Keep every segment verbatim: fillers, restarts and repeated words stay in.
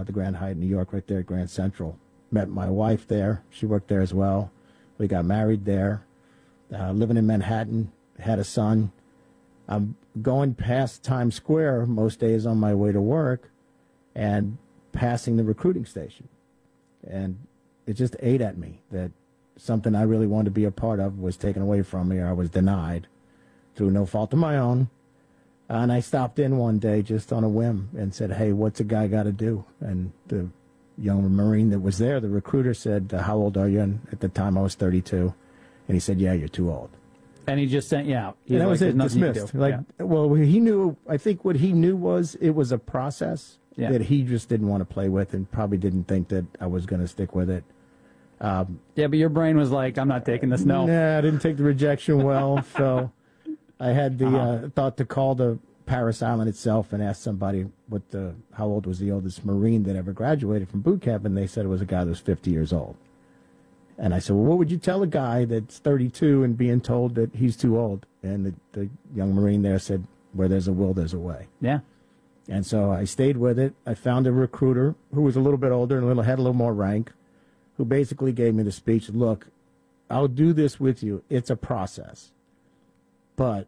uh, the Grand Hyatt, New York, right there at Grand Central. Met my wife there. She worked there as well. We got married there. Uh, living in Manhattan, had a son. I'm going past Times Square most days on my way to work and passing the recruiting station. And it just ate at me that something I really wanted to be a part of was taken away from me, or I was denied through no fault of my own. And I stopped in one day just on a whim and said, hey, what's a guy got to do? And the young Marine that was there, the recruiter, said, how old are you? And at the time I was thirty-two. And he said, yeah, you're too old. And he just sent you out. And that like, was it, dismissed. Like, yeah. Well, he knew, I think what he knew was it was a process yeah. that he just didn't want to play with and probably didn't think that I was going to stick with it. Um, yeah, but your brain was like, I'm not taking this, no. Nah, I didn't take the rejection well, so I had the uh-huh. uh, thought to call the Paris Island itself and ask somebody what the, how old was the oldest Marine that ever graduated from boot camp, and they said it was a guy that was fifty years old. And I said, well, what would you tell a guy that's thirty-two and being told that he's too old? And the, the young Marine there said, where there's a will, there's a way. Yeah. And so I stayed with it. I found a recruiter who was a little bit older and a little, had a little more rank, who basically gave me the speech, look, I'll do this with you. It's a process. But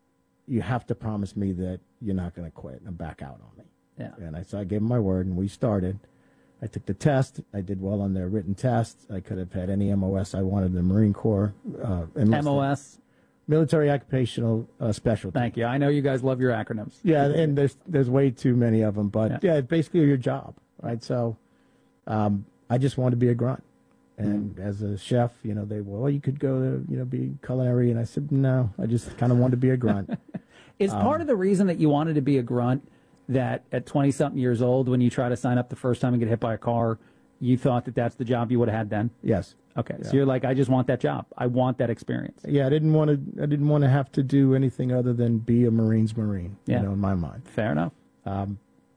you have to promise me that you're not going to quit and back out on me. Yeah. And I, so I gave him my word, and we started. I took the test. I did well on the written test. I could have had any M O S I wanted in the Marine Corps. Uh, M O S? Military Occupational uh, Specialty. Thank you. I know you guys love your acronyms. Yeah, and there's there's way too many of them. But, yeah, yeah basically your job, right? So um, I just wanted to be a grunt. And mm. as a chef, you know, they, well, you could go to, you know, be culinary. And I said, no, I just kind of wanted to be a grunt. Is um, part of the reason that you wanted to be a grunt that at twenty-something years old, when you try to sign up the first time and get hit by a car, you thought that that's the job you would have had then? Yes. Okay, yeah. So you're like, I just want that job. I want that experience. Yeah, I didn't want to. I didn't want to have to do anything other than be a Marine's Marine. Yeah. You know, in my mind. Fair enough. Um,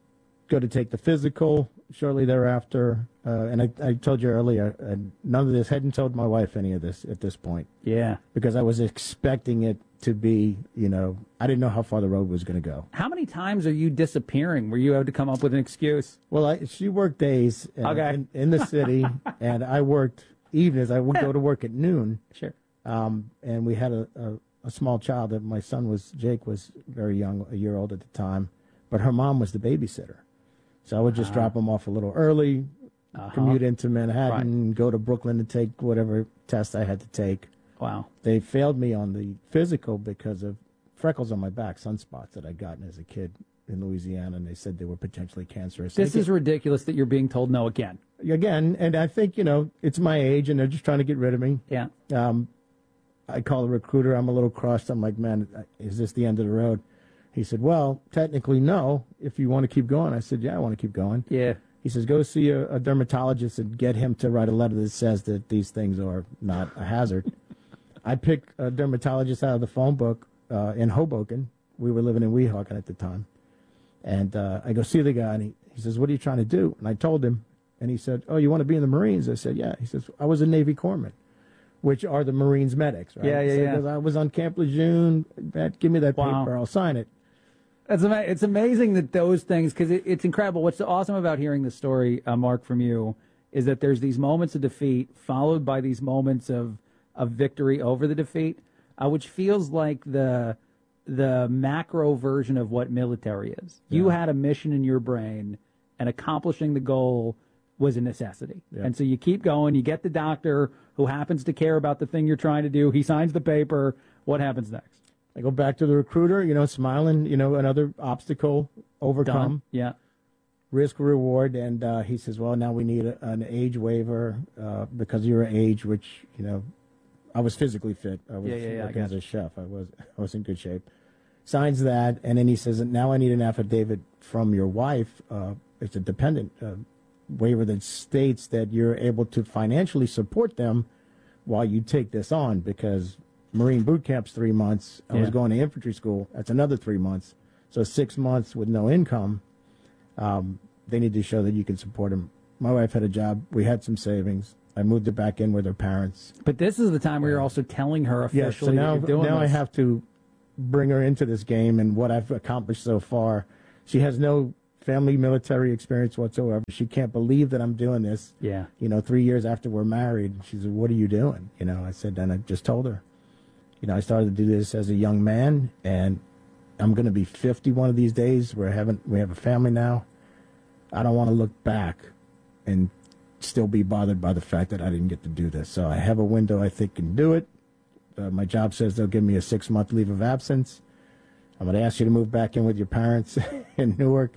go to take the physical shortly thereafter, uh, and I, I told you earlier, uh, none of this. Hadn't told my wife any of this at this point. Yeah. Because I was expecting it to be, you know, I didn't know how far the road was going to go. How many times are you disappearing where you had to come up with an excuse? Well, I, she worked days in, okay. in, in the city, and I worked evenings. I would go to work at noon. Sure. Um, and we had a, a, a small child. That my son was, Jake was very young, a year old at the time, but her mom was the babysitter. So I would just uh, drop him off a little early, uh-huh. commute into Manhattan, right. go to Brooklyn to take whatever test I had to take. Wow. They failed me on the physical because of freckles on my back, sunspots that I'd gotten as a kid in Louisiana, and they said they were potentially cancerous. This is ridiculous that you're being told no again. Again, and I think, you know, it's my age, and they're just trying to get rid of me. Yeah. Um, I call the recruiter. I'm a little crushed. I'm like, man, is this the end of the road? He said, well, technically, no, if you want to keep going. I said, yeah, I want to keep going. Yeah. He says, go see a, a dermatologist and get him to write a letter that says that these things are not a hazard. I picked a dermatologist out of the phone book uh, in Hoboken. We were living in Weehawken at the time. And uh, I go see the guy, and he, he says, what are you trying to do? And I told him, and he said, oh, you want to be in the Marines? I said, yeah. He says, I was a Navy corpsman, which are the Marines medics, right? Yeah, yeah, so yeah. He goes, I was on Camp Lejeune. That, give me that wow. paper. I'll sign it. It's, ama- it's amazing that those things, because it, it's incredible. What's awesome about hearing the story, uh, Mark, from you, is that there's these moments of defeat followed by these moments of, of victory over the defeat, uh, which feels like the the macro version of what military is. Yeah. You had a mission in your brain, and accomplishing the goal was a necessity. Yeah. And so you keep going. You get the doctor who happens to care about the thing you're trying to do. He signs the paper. What happens next? I go back to the recruiter, you know, smiling, you know, another obstacle overcome. Done. Yeah. Risk reward. And uh, he says, well, now we need a, an age waiver uh, because of your age, which, you know, I was physically fit. I was yeah, yeah, yeah, working as a chef. I was, I was in good shape. Signs that. And then he says, now I need an affidavit from your wife. Uh, it's a dependent uh, waiver that states that you're able to financially support them while you take this on, because Marine boot camp's three months. I yeah. was going to infantry school. That's another three months. So six months with no income. Um, they need to show that you can support them. My wife had a job. We had some savings. I moved her back in with her parents. But this is the time where you're also telling her officially yeah, so now, that you're doing now this. I have to bring her into this game and what I've accomplished so far. She has no family military experience whatsoever. She can't believe that I'm doing this. Yeah. You know, three years after we're married. She said, "What are you doing?" You know, I said, and I just told her. You know, I started to do this as a young man, and I'm going to be fifty one of these days. We're having, we have a family now. I don't want to look back and still be bothered by the fact that I didn't get to do this. So I have a window I think can do it. Uh, my job says they'll give me a six-month leave of absence. I'm going to ask you to move back in with your parents in Newark.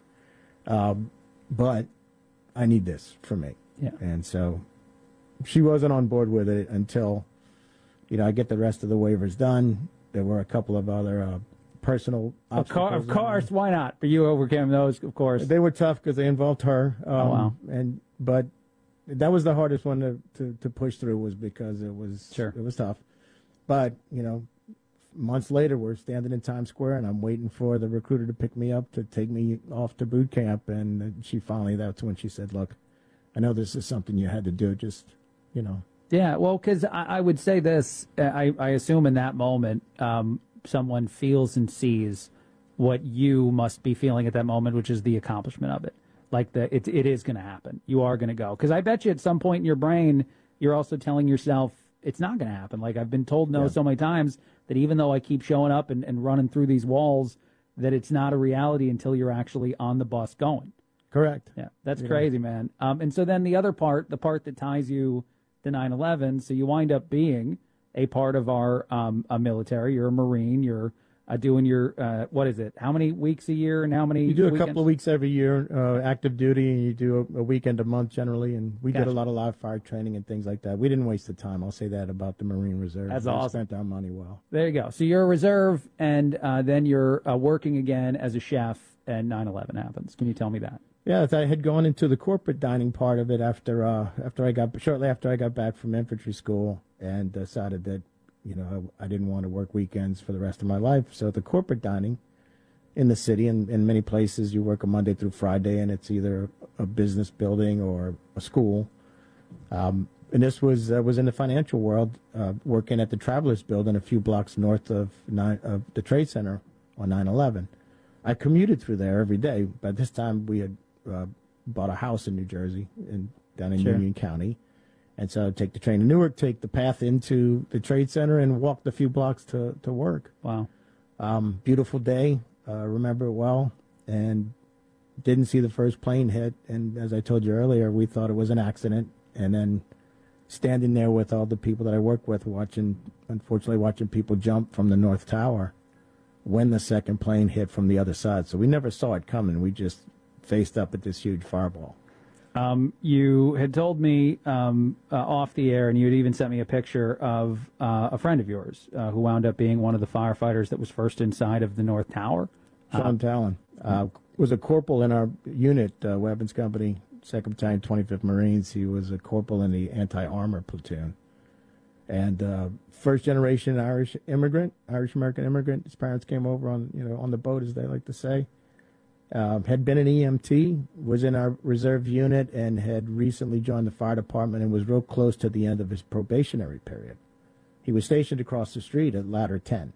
Um, but I need this for me. Yeah. And so she wasn't on board with it until, you know, I get the rest of the waivers done. There were a couple of other uh, personal Of, car, of course, why not? But you overcame those, of course. They were tough because they involved her. Um, oh, wow. And, but that was the hardest one to, to, to push through was because it was, sure. it was tough. But, you know, months later, we're standing in Times Square, and I'm waiting for the recruiter to pick me up to take me off to boot camp. And she finally, that's when she said, "Look, I know this is something you had to do. Just, you know." Yeah, well, because I, I would say this. I, I assume in that moment, um, someone feels and sees what you must be feeling at that moment, which is the accomplishment of it. Like, the it, it is going to happen. You are going to go. Because I bet you at some point in your brain, you're also telling yourself, it's not going to happen. Like, I've been told no yeah. so many times that even though I keep showing up and, and running through these walls, that it's not a reality until you're actually on the bus going. Correct. Yeah, that's yeah. crazy, man. Um, and so then the other part, the part that ties you to nine eleven, so you wind up being a part of our um, a military. You're a Marine. You're uh, doing your, uh, what is it? How many weeks a year and how many You do a weekends? couple of weeks every year, uh, active duty, and you do a, a weekend a month generally. And we Gotcha. did a lot of live fire training and things like that. We didn't waste the time. I'll say that about the Marine Reserve. That's we awesome. spent our money well. There you go. So you're a reserve, and uh, then you're uh, working again as a chef, and nine eleven happens. Can you tell me that? Yeah, I had gone into the corporate dining part of it after uh, after I got shortly after I got back from infantry school, and decided that you know I, I didn't want to work weekends for the rest of my life. So the corporate dining in the city, and in many places, you work a Monday through Friday, and it's either a business building or a school. Um, and this was uh, was in the financial world, uh, working at the Travelers Building a few blocks north of nine, of the Trade Center on nine eleven. I commuted through there every day. By this time, we had uh, bought a house in New Jersey, in, down in Sure. Union County. And so I'd take the train to Newark, take the path into the Trade Center, and walk the few blocks to, to work. Wow. Um, beautiful day. Uh, remember it well. And didn't see the first plane hit. And as I told you earlier, we thought it was an accident. And then standing there with all the people that I work with, watching, unfortunately, watching people jump from the North Tower when the second plane hit from the other side. So we never saw it coming. We just faced up at this huge fireball. Um, you had told me um, uh, off the air, and you had even sent me a picture of uh, a friend of yours uh, who wound up being one of the firefighters that was first inside of the North Tower. Sean uh, Talon uh, was a corporal in our unit, uh, weapons company, second Battalion, twenty-fifth Marines. He was a corporal in the anti-armor platoon. And uh, first generation Irish immigrant, Irish American immigrant. His parents came over on, you know, on the boat, as they like to say. Uh, had been an E M T, was in our reserve unit, and had recently joined the fire department and was real close to the end of his probationary period. He was stationed across the street at Ladder ten,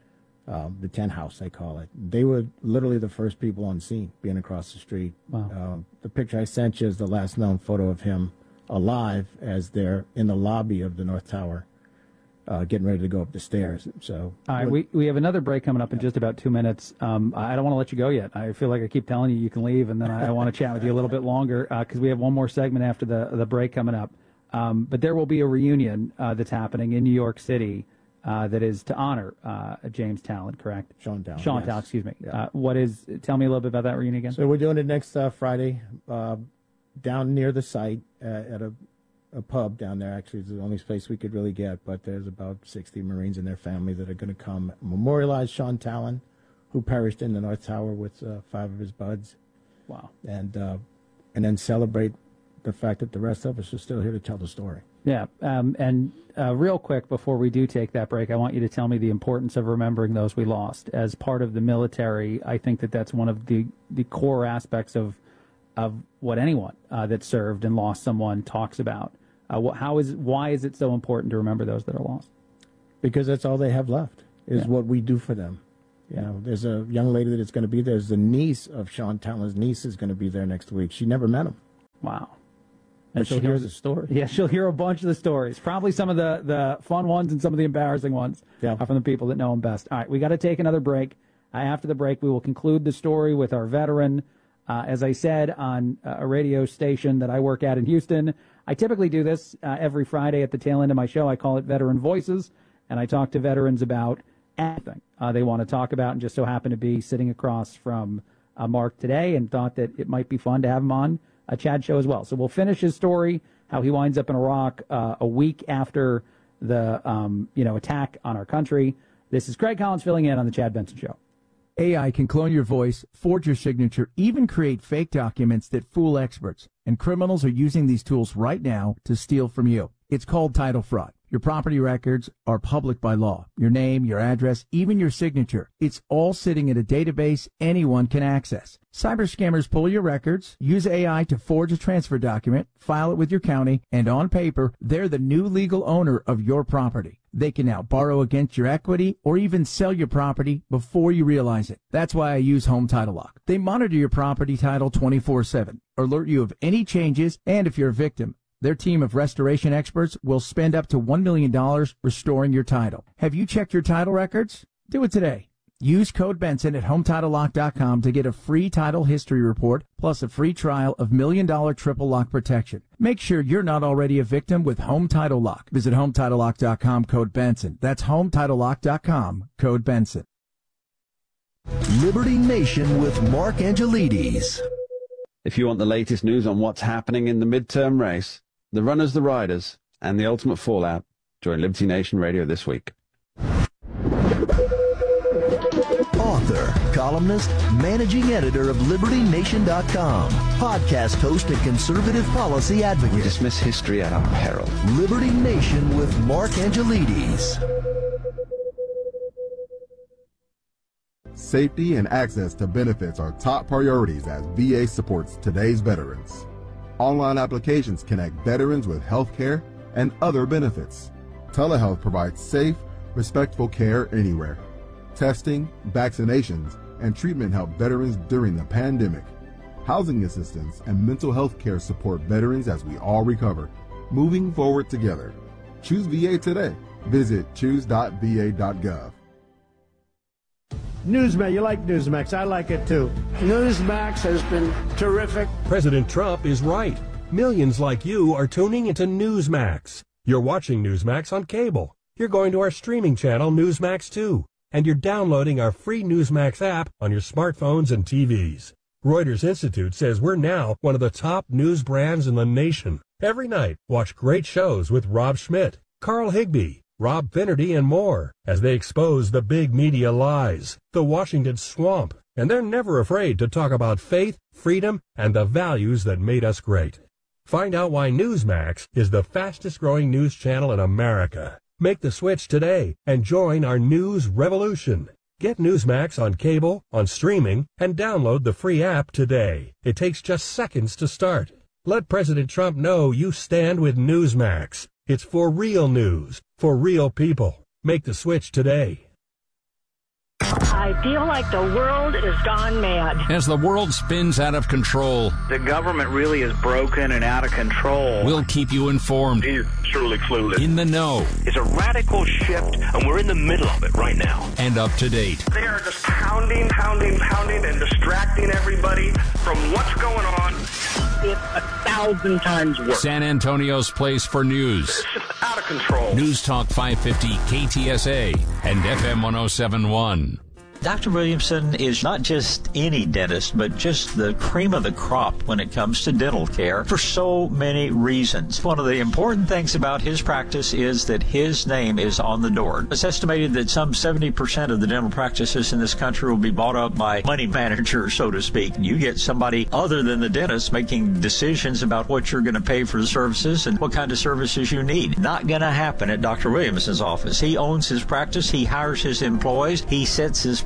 um, the ten house, they call it. They were literally the first people on scene, being across the street. Wow. Uh, the picture I sent you is the last known photo of him alive as they're in the lobby of the North Tower, uh, getting ready to go up the stairs. So, all right, we we have another break coming up in just about two minutes. Um, I don't want to let you go yet. I feel like I keep telling you you can leave, and then I, I want to chat with you a little bit longer because uh, we have one more segment after the the break coming up. Um, but there will be a reunion uh, that's happening in New York City uh, that is to honor uh, James Talon, correct? Sean Talon. Sean yes. Talon, excuse me. Yeah. Uh, what is? Tell me a little bit about that reunion again. So we're doing it next uh, Friday, uh, down near the site uh, at a, a pub down there. Actually, it's the only place we could really get, but there's about sixty Marines and their family that are going to come memorialize Sean Talon, who perished in the North Tower with uh, five of his buds. Wow. And uh, and then celebrate the fact that the rest of us are still here to tell the story. Yeah, um, and uh, real quick before we do take that break, I want you to tell me the importance of remembering those we lost. As part of the military, I think that that's one of the, the core aspects of of what anyone uh, that served and lost someone talks about. Uh, wh- how is why is it so important to remember those that are lost? Because that's all they have left is Yeah. what we do for them. You know, there's a young lady that's going to be there. There's the niece of Sean Talon's niece is going to be there next week. She never met him. Wow. But And she she'll hear knows the story. Yeah, she'll hear a bunch of the stories. Probably some of the, the fun ones and some of the embarrassing ones Yeah. are from the people that know him best. All right, we got to take another break. Uh, after the break, we will conclude the story with our veteran. Uh, as I said on uh, a radio station that I work at in Houston, I typically do this uh, every Friday at the tail end of my show. I call it Veteran Voices, and I talk to veterans about anything uh, they want to talk about, and just so happen to be sitting across from uh, Mark today and thought that it might be fun to have him on a Chad show as well. So we'll finish his story, how he winds up in Iraq uh, a week after the um, you know attack on our country. This is Craig Collins filling in on the Chad Benson Show. A I can clone your voice, forge your signature, even create fake documents that fool experts. And criminals are using these tools right now to steal from you. It's called title fraud. Your property records are public by law. Your name, your address, even your signature. It's all sitting in a database anyone can access. Cyber scammers pull your records, use A I to forge a transfer document, file it with your county, and on paper, they're the new legal owner of your property. They can now borrow against your equity or even sell your property before you realize it. That's why I use Home Title Lock. They monitor your property title twenty-four seven, alert you of any changes, and if you're a victim, their team of restoration experts will spend up to one million dollars restoring your title. Have you checked your title records? Do it today. Use code Benson at home title lock dot com to get a free title history report plus a free trial of million dollar triple lock protection. Make sure you're not already a victim with Home Title Lock. Visit home title lock dot com, code Benson. That's home title lock dot com, code Benson. Liberty Nation with Mark Angelides. If you want the latest news on what's happening in the midterm race, the runners, the riders, and the ultimate fallout, join Liberty Nation Radio this week. Author, columnist, managing editor of Liberty Nation dot com, podcast host and conservative policy advocate. We dismiss history at our peril. Liberty Nation with Mark Angelides. Safety and access to benefits are top priorities as V A supports today's veterans. Online applications connect veterans with health care and other benefits. Telehealth provides safe, respectful care anywhere. Testing, vaccinations, and treatment help veterans during the pandemic. Housing assistance and mental health care support veterans as we all recover, moving forward together. Choose V A today. Visit choose dot v a dot gov. Newsmax, you like Newsmax. I like it too. Newsmax has been terrific. President Trump is right. Millions like you are tuning into Newsmax. You're watching Newsmax on cable. You're going to our streaming channel, Newsmax two. And you're downloading our free Newsmax app on your smartphones and T Vs. Reuters Institute says we're now one of the top news brands in the nation. Every night, watch great shows with Rob Schmidt, Carl Higbee, Rob Finnerty, and more as they expose the big media lies, the Washington swamp, and they're never afraid to talk about faith, freedom, and the values that made us great. Find out why Newsmax is the fastest-growing news channel in America. Make the switch today and join our news revolution. Get Newsmax on cable, on streaming, and download the free app today. It takes just seconds to start. Let President Trump know you stand with Newsmax. It's for real news, for real people. Make the switch today. I feel like the world is gone mad. As the world spins out of control, the government really is broken and out of control. We'll keep you informed. He's truly clueless. In the know. It's a radical shift, and we're in the middle of it right now. And up to date. They are just pounding, pounding, pounding, and distracting everybody from what's going on. It's a thousand times worse. San Antonio's place for news. It's just out of control. News Talk five fifty K T S A and F M one oh seven point one. Doctor Williamson is not just any dentist, but just the cream of the crop when it comes to dental care for so many reasons. One of the important things about his practice is that his name is on the door. It's estimated that some seventy percent of the dental practices in this country will be bought up by money managers, so to speak. And you get somebody other than the dentist making decisions about what you're going to pay for the services and what kind of services you need. Not going to happen at Doctor Williamson's office. He owns his practice. He hires his employees. He sets his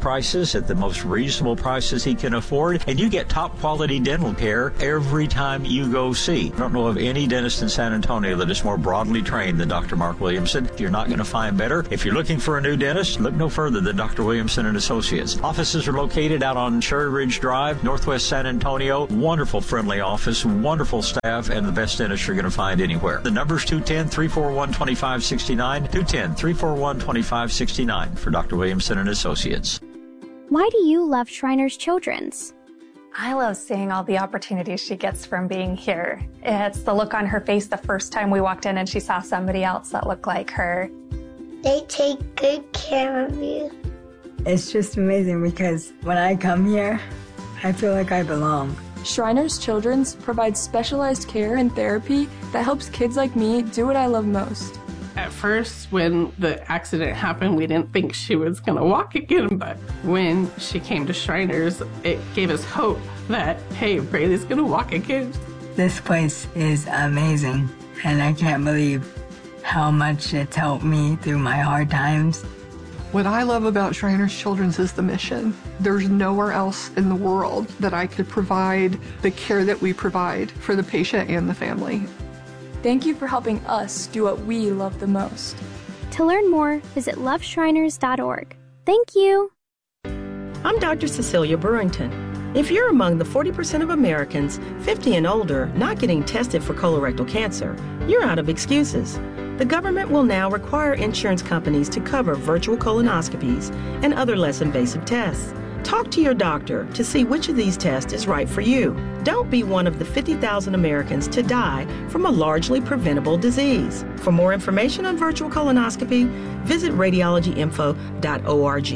prices at the most reasonable prices he can afford, and you get top quality dental care every time you go see. I don't know of any dentist in San Antonio that is more broadly trained than Doctor Mark Williamson. You're not going to find better. If you're looking for a new dentist, look no further than Doctor Williamson and Associates. Offices are located out on Cherry Ridge Drive, Northwest San Antonio. Wonderful, friendly office, wonderful staff, and the best dentist you're going to find anywhere. The number's two one zero, three four one, two five six nine, two one zero, three four one, two five six nine for Doctor Williamson and Associates. Why do you love Shriners Children's? I love seeing all the opportunities she gets from being here. It's the look on her face the first time we walked in and she saw somebody else that looked like her. They take good care of you. It's just amazing because when I come here, I feel like I belong. Shriners Children's provides specialized care and therapy that helps kids like me do what I love most. At first, when the accident happened, we didn't think she was going to walk again, but when she came to Shriners, it gave us hope that, hey, Braylee's going to walk again. This place is amazing, and I can't believe how much it's helped me through my hard times. What I love about Shriners Children's is the mission. There's nowhere else in the world that I could provide the care that we provide for the patient and the family. Thank you for helping us do what we love the most. To learn more, visit love shriners dot org. Thank you. I'm Doctor Cecilia Burrington. If you're among the forty percent of Americans fifty and older not getting tested for colorectal cancer, you're out of excuses. The government will now require insurance companies to cover virtual colonoscopies and other less invasive tests. Talk to your doctor to see which of these tests is right for you. Don't be one of the fifty thousand Americans to die from a largely preventable disease. For more information on virtual colonoscopy, visit radiology info dot org.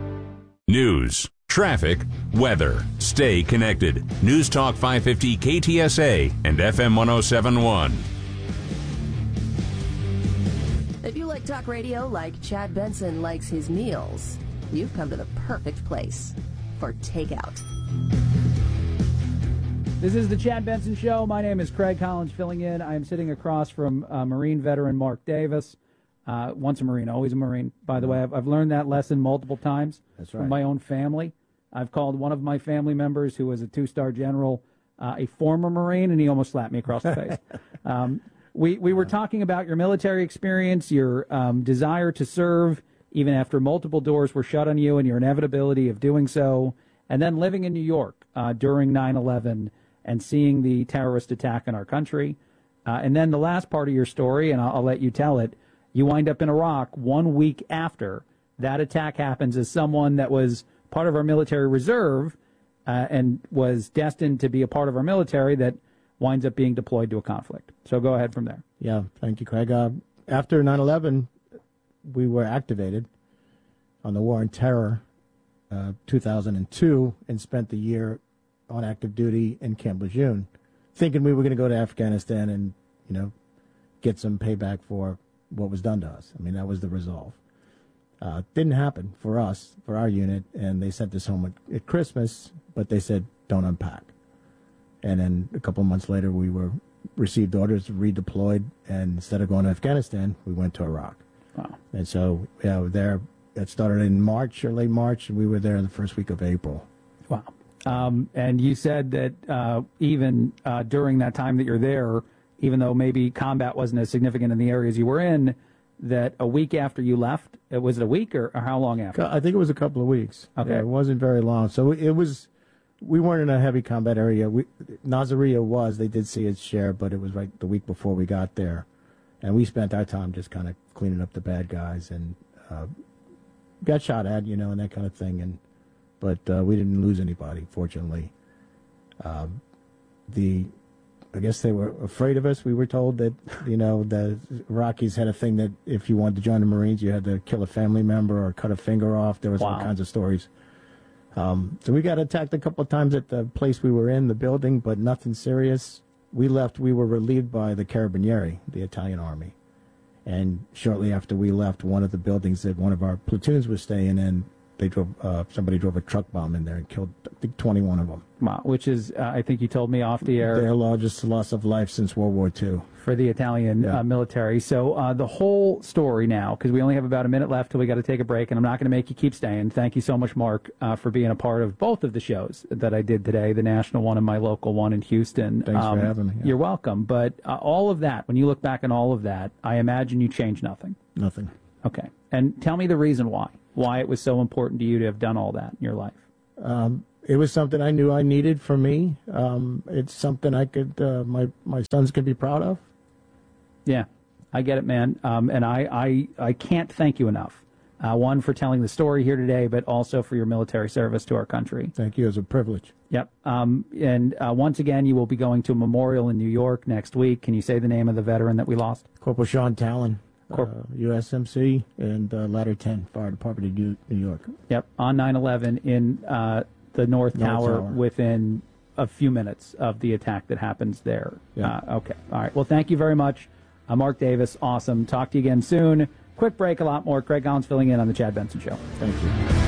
News, traffic, weather. Stay connected. News Talk five fifty K T S A and F M one oh seven point one. If you like talk radio like Chad Benson likes his meals, you've come to the perfect place for takeout. This is the Chad Benson Show. My name is Craig Collins, filling in. I am sitting across from uh, Marine veteran Mark Davis. Uh, once a Marine, always a Marine. By the way, I've, I've learned that lesson multiple times That's right. from my own family. I've called one of my family members, who was a two-star general, uh, a former Marine, and he almost slapped me across the face. um, we, we were talking about your military experience, your um, desire to serve, even after multiple doors were shut on you, and your inevitability of doing so, and then living in New York uh, during nine eleven and seeing the terrorist attack in our country. Uh, and then the last part of your story, and I'll, I'll let you tell it, you wind up in Iraq one week after that attack happens as someone that was part of our military reserve uh, and was destined to be a part of our military that winds up being deployed to a conflict. So go ahead from there. Yeah, thank you, Craig. Uh, after nine eleven, we were activated on the War on Terror, uh, two thousand two, and spent the year on active duty in Camp Lejeune, thinking we were going to go to Afghanistan and, you know, get some payback for what was done to us. I mean, that was the resolve. Uh, didn't happen for us, for our unit, and they sent us home at, at Christmas, but they said, don't unpack. And then a couple of months later, we were received orders, redeployed, and instead of going to Afghanistan, we went to Iraq. Wow. And so, yeah, we're there. It started in March or late March, and we were there the first week of April. Wow. Um, and you said that uh, even uh, during that time that you're there, even though maybe combat wasn't as significant in the areas you were in, that a week after you left, it was it a week or, or how long after? I think it was a couple of weeks. Okay. Yeah, it wasn't very long. So it was, we weren't in a heavy combat area. We, Nasiriyah was, they did see its share, but it was right the week before we got there. And we spent our time just kind of cleaning up the bad guys and uh, got shot at, you know, and that kind of thing. And But uh, we didn't lose anybody, fortunately. Um, the, I guess they were afraid of us. We were told that, you know, the Iraqis had a thing that if you wanted to join the Marines, you had to kill a family member or cut a finger off. There was Wow. all kinds of stories. Um, so we got attacked a couple of times at the place we were in, the building, but nothing serious. We left, we were relieved by the Carabinieri, the Italian army. And shortly after we left, one of the buildings that one of our platoons was staying in they drove uh, somebody drove a truck bomb in there and killed I think twenty-one of them. Wow, which is uh, I think you told me off the air Their largest loss of life since World War Two for the Italian yeah. uh, military. So uh, the whole story now, because we only have about a minute left till we got to take a break, and I'm not going to make you keep staying. Thank you so much, Mark, uh, for being a part of both of the shows that I did today, the national one and my local one in Houston. Thanks um, for having me. Yeah. You're welcome. But uh, all of that, when you look back on all of that, I imagine you changed nothing. Nothing. Okay. And tell me the reason why. Why it was so important to you to have done all that in your life. Um, it was something I knew I needed for me. Um, it's something I could, uh, my, my sons could be proud of. Yeah, I get it, man. Um, and I, I, I can't thank you enough. Uh, one, for telling the story here today, but also for your military service to our country. Thank you. It's a privilege. Yep. Um, and uh, once again, you will be going to a memorial in New York next week. Can you say the name of the veteran that we lost? Corporal Sean Talon. Corp- uh, U S M C and uh, Ladder ten, Fire Department of New, New York. Yep, on nine eleven in uh, the North, North Tower, Tower within a few minutes of the attack that happens there. Yeah. Uh, okay, all right. Well, thank you very much. Uh, Mark Davis, awesome. Talk to you again soon. Quick break, a lot more. Craig Collins filling in on the Chad Benson Show. Thank you.